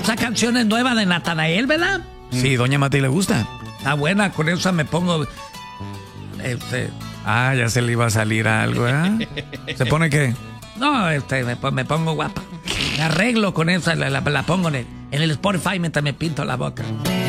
Esa canción es nueva de Natanael, ¿verdad? Sí, doña Mati le gusta. Está buena, con esa me pongo... Ya se le iba a salir algo, ¿eh? ¿Se pone qué? No, me pongo guapa. Me arreglo con esa, la pongo en el Spotify mientras me pinto la boca.